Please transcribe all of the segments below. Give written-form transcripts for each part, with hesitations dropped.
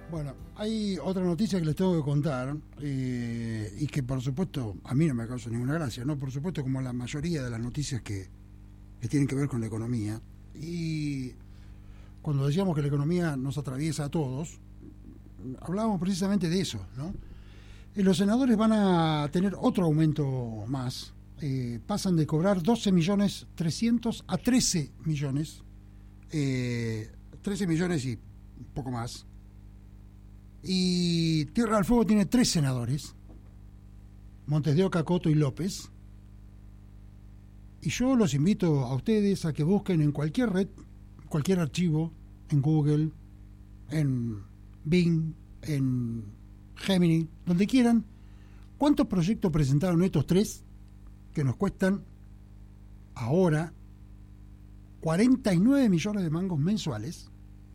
Bueno, hay otra noticia que les tengo que contar y que por supuesto a mí no me causa ninguna gracia, ¿no? Por supuesto, como la mayoría de las noticias que tienen que ver con la economía. Y cuando decíamos que la economía nos atraviesa a todos, hablábamos precisamente de eso, ¿no? Los senadores van a tener otro aumento más. Pasan de cobrar 12.300.000 a 13 millones. 13 millones y un poco más. Y Tierra del Fuego tiene 3 senadores, Montes de Oca, Coto y López. Y yo los invito a ustedes a que busquen en cualquier red, cualquier archivo, en Google, en Bing, en Gemini, donde quieran, cuántos proyectos presentaron estos 3 que nos cuestan ahora 49 millones de mangos mensuales,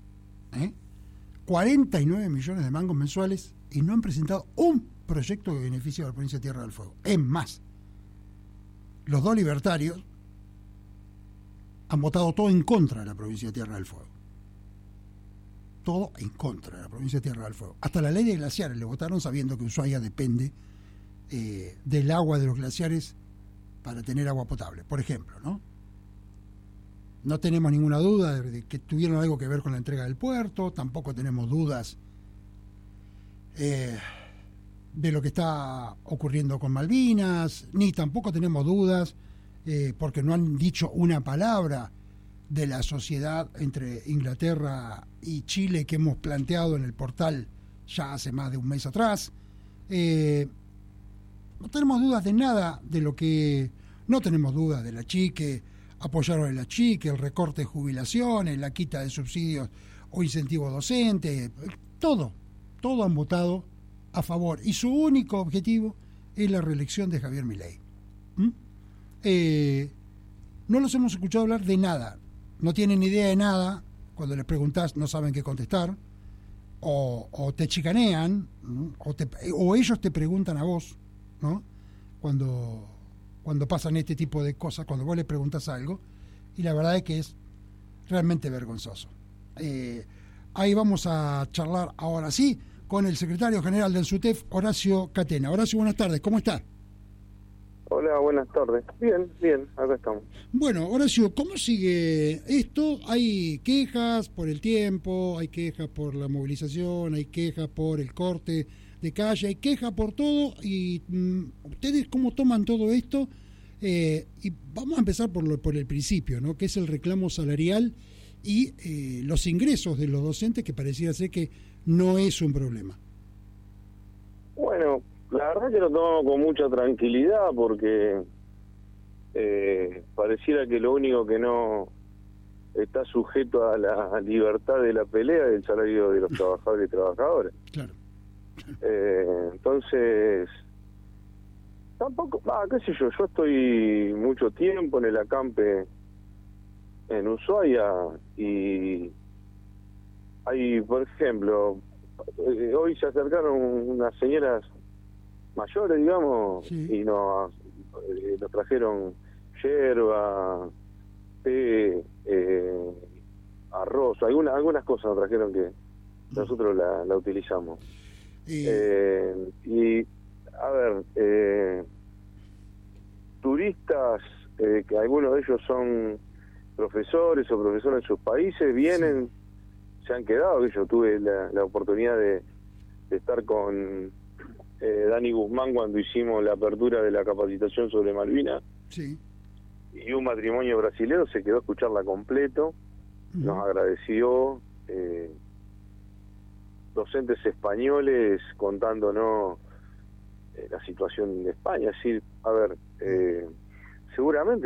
49 millones de mangos mensuales, y no han presentado un proyecto que beneficie a la provincia de Tierra del Fuego. Es más, los 2 libertarios han votado todo en contra de la provincia de Tierra del Fuego. Todo en contra de la provincia de Tierra del Fuego. Hasta la ley de glaciares le votaron, sabiendo que Ushuaia depende del agua de los glaciares para tener agua potable, por ejemplo, ¿no? No tenemos ninguna duda de que tuvieron algo que ver con la entrega del puerto, tampoco tenemos dudas de lo que está ocurriendo con Malvinas, ni tampoco tenemos dudas, porque no han dicho una palabra de la sociedad entre Inglaterra y Chile que hemos planteado en el portal ya hace más de un mes atrás. No tenemos dudas de nada de lo que... No tenemos dudas de la Chique, apoyaron a la Chique, el recorte de jubilaciones, la quita de subsidios o incentivos docentes, todo han votado a favor. Y su único objetivo es la reelección de Javier Milei. No los hemos escuchado hablar de nada, no tienen idea de nada. Cuando les preguntás no saben qué contestar, o te chicanean, o ellos te preguntan a vos, ¿no? Cuando pasan este tipo de cosas, cuando vos les preguntás algo, y la verdad es que es realmente vergonzoso. Ahí vamos a charlar ahora sí con el secretario general del SUTEF, Horacio Catena. Horacio, buenas tardes, ¿cómo está? Hola, buenas tardes. Bien, acá estamos. Bueno, Horacio, ¿cómo sigue esto? Hay quejas por el tiempo, hay quejas por la movilización, hay quejas por el corte de calle, hay quejas por todo, y ¿ustedes cómo toman todo esto? Y vamos a empezar por el principio, ¿no? Que es el reclamo salarial y los ingresos de los docentes, que pareciera ser que no es un problema. Bueno, la verdad que lo tomo con mucha tranquilidad, porque pareciera que lo único que no está sujeto a la libertad de la pelea es el salario de los trabajadores y trabajadoras. Claro. Entonces, tampoco, qué sé yo estoy mucho tiempo en el acampe en Ushuaia, y hay, por ejemplo, hoy se acercaron unas señoras mayores, digamos, sí, y nos trajeron yerba, té, arroz, algunas cosas nos trajeron que nosotros la utilizamos. Y a ver, turistas, que algunos de ellos son profesores o profesores en sus países, vienen, sí, se han quedado. Yo tuve la oportunidad de estar con Dani Guzmán cuando hicimos la apertura de la capacitación sobre Malvinas, sí, y un matrimonio brasilero se quedó a escucharla completo, nos agradeció, docentes españoles contándonos la situación de España. Es decir, a ver, seguramente